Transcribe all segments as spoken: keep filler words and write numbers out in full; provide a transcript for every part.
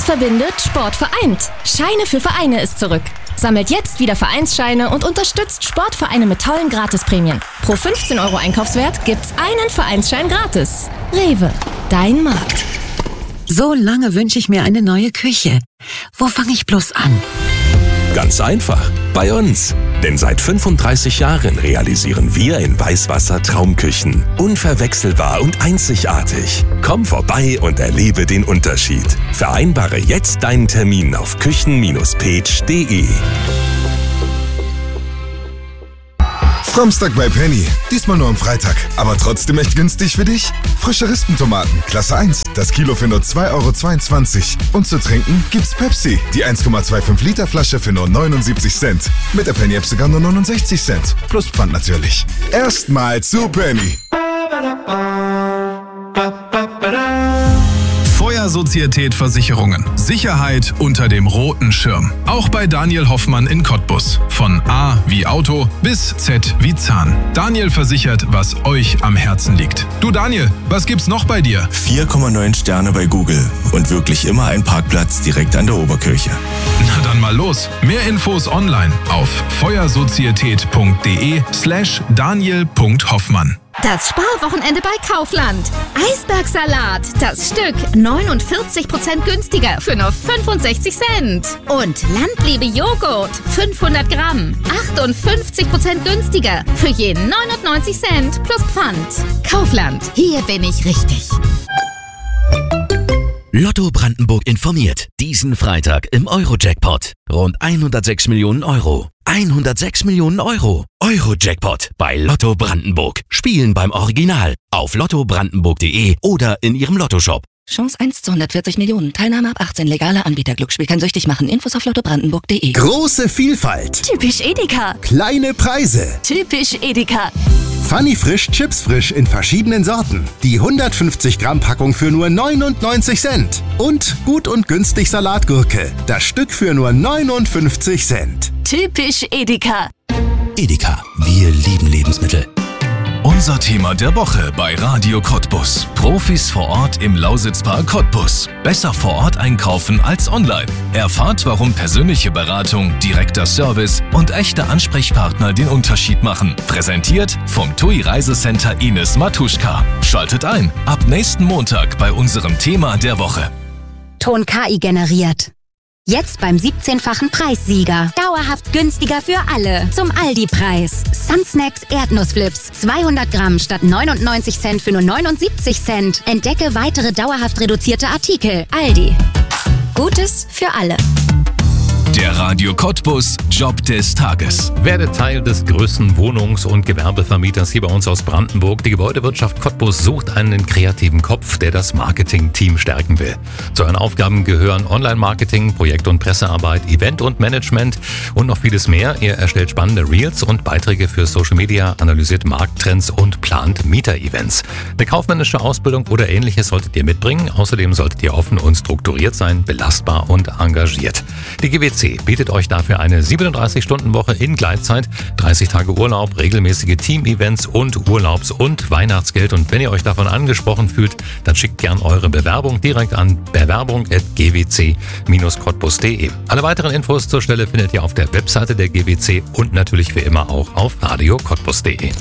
verbindet, Sport vereint. Scheine für Vereine ist zurück. Sammelt jetzt wieder Vereinsscheine und unterstützt Sportvereine mit tollen Gratisprämien. Pro fünfzehn Euro Einkaufswert gibt's einen Vereinsschein gratis. Rewe, dein Markt. So lange wünsche ich mir eine neue Küche. Wo fange ich bloß an? Ganz einfach, bei uns. Denn seit fünfunddreißig Jahren realisieren wir in Weißwasser Traumküchen. Unverwechselbar und einzigartig. Komm vorbei und erlebe den Unterschied. Vereinbare jetzt deinen Termin auf küchen Bindestrich page punkt de. Samstag bei Penny. Diesmal nur am Freitag. Aber trotzdem echt günstig für dich? Frische Rispentomaten, Klasse eins. Das Kilo für nur zwei Euro zweiundzwanzig. Und zu trinken gibt's Pepsi. Die eins Komma fünfundzwanzig Liter Flasche für nur neunundsiebzig Cent. Mit der Penny-App sogar nur neunundsechzig Cent. Plus Pfand natürlich. Erstmal zu Penny. Feuersozietät Versicherungen. Sicherheit unter dem roten Schirm. Auch bei Daniel Hoffmann in Cottbus. Von A wie Auto bis Z wie Zahn. Daniel versichert, was euch am Herzen liegt. Du Daniel, was gibt's noch bei dir? vier Komma neun Sterne bei Google und wirklich immer ein Parkplatz direkt an der Oberkirche. Na dann mal los. Mehr Infos online auf feuersozietät.de slash daniel.hoffmann. Das Sparwochenende bei Kaufland. Eisbergsalat, das Stück neunundvierzig Prozent günstiger für nur fünfundsechzig Cent. Und Landliebe Joghurt, fünfhundert Gramm, achtundfünfzig Prozent günstiger für je neunundneunzig Cent plus Pfand. Kaufland, hier bin ich richtig. Lotto Brandenburg informiert. Diesen Freitag im Euro-Jackpot. Rund hundertsechs Millionen Euro. hundertsechs Millionen Euro. Euro-Jackpot bei Lotto Brandenburg. Spielen beim Original. Auf lotto brandenburg punkt de oder in Ihrem Lottoshop. Chance eins zu hundertvierzig Millionen. Teilnahme ab achtzehn. Legaler Anbieter. Glücksspiel kann süchtig machen. Infos auf lotto brandenburg punkt de. Große Vielfalt. Typisch Edeka. Kleine Preise. Typisch Edeka. Funny Frisch, Chips Frisch in verschiedenen Sorten. Die hundertfünfzig Gramm Packung für nur neunundneunzig Cent. Und gut und günstig Salatgurke. Das Stück für nur neunundfünfzig Cent. Typisch Edeka. Edeka. Wir lieben Lebensmittel. Unser Thema der Woche bei Radio Cottbus. Profis vor Ort im Lausitzpark Cottbus. Besser vor Ort einkaufen als online. Erfahrt, warum persönliche Beratung, direkter Service und echte Ansprechpartner den Unterschied machen. Präsentiert vom T U I Reisecenter Ines Matuschka. Schaltet ein ab nächsten Montag bei unserem Thema der Woche. Ton K I generiert. Jetzt beim siebzehnfachen Preissieger. Dauerhaft günstiger für alle. Zum Aldi-Preis. Sunsnacks Erdnussflips. zweihundert Gramm statt neunundneunzig Cent für nur neunundsiebzig Cent. Entdecke weitere dauerhaft reduzierte Artikel. Aldi. Gutes für alle. Der Radio Cottbus Job des Tages. Werde Teil des größten Wohnungs- und Gewerbevermieters hier bei uns aus Brandenburg. Die Gebäudewirtschaft Cottbus sucht einen kreativen Kopf, der das Marketing-Team stärken will. Zu euren Aufgaben gehören Online-Marketing, Projekt- und Pressearbeit, Event- und Management und noch vieles mehr. Ihr erstellt spannende Reels und Beiträge für Social Media, analysiert Markttrends und plant Mieter-Events. Eine kaufmännische Ausbildung oder Ähnliches solltet ihr mitbringen. Außerdem solltet ihr offen und strukturiert sein, belastbar und engagiert. Die G W C bietet euch dafür eine siebenunddreißig-Stunden-Woche in Gleitzeit, dreißig Tage Urlaub, regelmäßige Team-Events und Urlaubs- und Weihnachtsgeld. Und wenn ihr euch davon angesprochen fühlt, dann schickt gern eure Bewerbung direkt an bewerbung at g w c dash cottbus punkt de. Alle weiteren Infos zur Stelle findet ihr auf der Webseite der G W C und natürlich wie immer auch auf radio cottbus punkt de.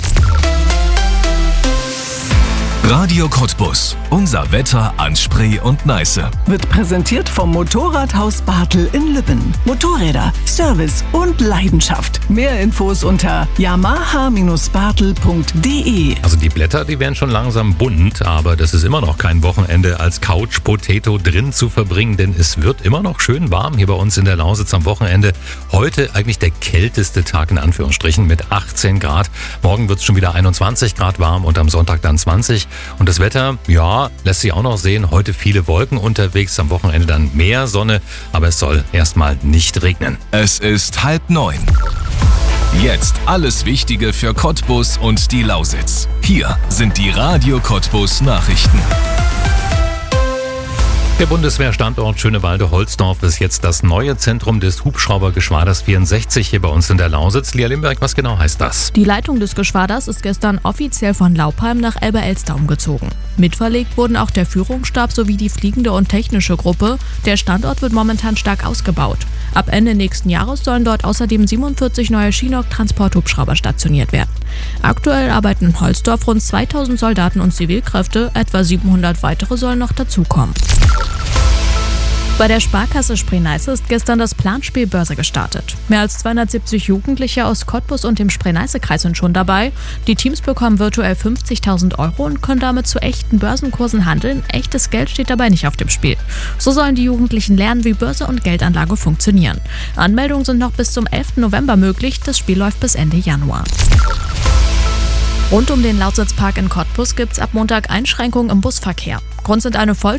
Radio Cottbus. Unser Wetter an Spree und Neiße. Wird präsentiert vom Motorradhaus Bartel in Lübben. Motorräder, Service und Leidenschaft. Mehr Infos unter yamaha dash bartel punkt de. Also die Blätter, die werden schon langsam bunt, aber das ist immer noch kein Wochenende als Couch Potato drin zu verbringen, denn es wird immer noch schön warm hier bei uns in der Lausitz am Wochenende. Heute eigentlich der kälteste Tag in Anführungsstrichen mit achtzehn Grad. Morgen wird es schon wieder einundzwanzig Grad warm und am Sonntag dann zwanzig. Und das Wetter, ja, lässt sich auch noch sehen. Heute viele Wolken unterwegs, am Wochenende dann mehr Sonne, aber es soll erstmal nicht regnen. Es ist halb neun. Jetzt alles Wichtige für Cottbus und die Lausitz. Hier sind die Radio Cottbus Nachrichten. Der Bundeswehrstandort Schönewalde-Holzdorf ist jetzt das neue Zentrum des Hubschraubergeschwaders vierundsechzig hier bei uns in der Lausitz. Lia Limberg, was genau heißt das? Die Leitung des Geschwaders ist gestern offiziell von Laupheim nach Elbe-Elster umgezogen. Mitverlegt wurden auch der Führungsstab sowie die fliegende und technische Gruppe. Der Standort wird momentan stark ausgebaut. Ab Ende nächsten Jahres sollen dort außerdem siebenundvierzig neue Chinook-Transporthubschrauber stationiert werden. Aktuell arbeiten in Holzdorf rund zweitausend Soldaten und Zivilkräfte, etwa siebenhundert weitere sollen noch dazukommen. Bei der Sparkasse Spree-Neiße ist gestern das Planspiel Börse gestartet. Mehr als zweihundertsiebzig Jugendliche aus Cottbus und dem Spree-Neiße-Kreis sind schon dabei. Die Teams bekommen virtuell fünfzigtausend Euro und können damit zu echten Börsenkursen handeln. Echtes Geld steht dabei nicht auf dem Spiel. So sollen die Jugendlichen lernen, wie Börse und Geldanlage funktionieren. Anmeldungen sind noch bis zum elften November möglich. Das Spiel läuft bis Ende Januar. Rund um den Lausitzpark in Cottbus gibt es ab Montag Einschränkungen im Busverkehr. Grund sind eine Voll